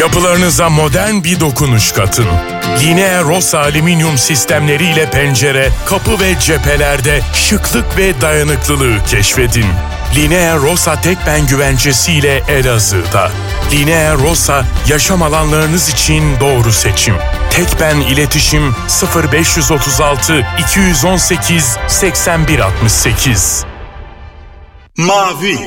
Yapılarınıza modern bir dokunuş katın. Linea Rossa alüminyum sistemleriyle pencere, kapı ve cephelerde şıklık ve dayanıklılığı keşfedin. Linea Rossa Tekben güvencesiyle Elazığ'da. Linea Rossa, yaşam alanlarınız için doğru seçim. Tekben iletişim 0536 218 8168. Mavi